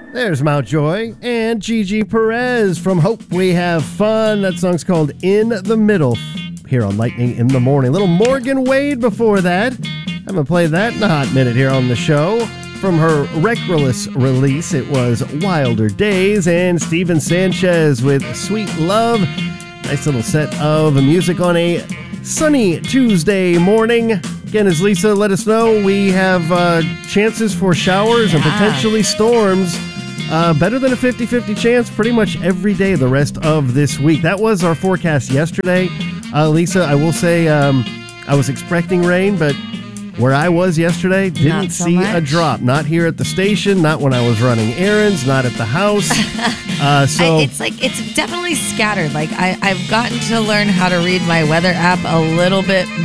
There's Mountjoy and Gigi Perez from Hope We Have Fun. That song's called In the Middle here on Lightning in the Morning. Little Morgan Wade before that. Haven't played that in a hot minute here on the show. From her Reckless release, it was Wilder Days, and Steven Sanchez with Sweet Love. Nice little set of music on a sunny Tuesday morning. Again, as Lisa let us know, we have chances for showers and potentially storms. Better than a 50-50 chance pretty much every day the rest of this week. That was our forecast yesterday. Lisa, I will say I was expecting rain, but where I was yesterday, didn't see a drop. Not here at the station, not when I was running errands, not at the house. It's definitely scattered. Like I've gotten to learn how to read my weather app a little bit